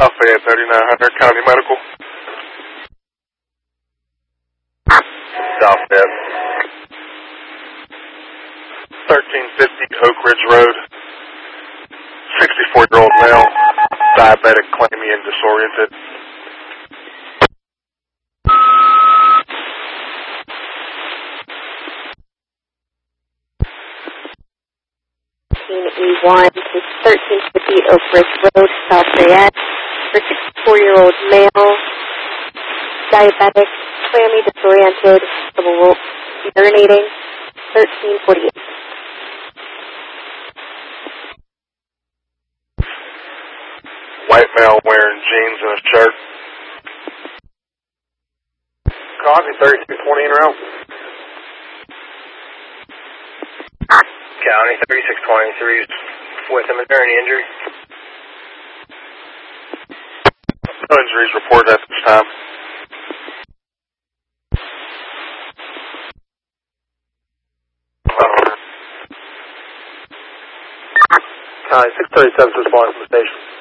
Lafayette 3900 County Medical. Lafayette. 1350 Oak Ridge Road. 64-year-old male, diabetic, clammy, and disoriented. E1 to 1350 Oak Ridge Road, Lafayette, for 64-year-old male, diabetic, clammy, disoriented, double urinating, 1348. White male wearing jeans and a shirt. Copy, 3620 en route. County 3623 with him. Is there any injury? No injuries reported at this time. County 637 is responding from the station.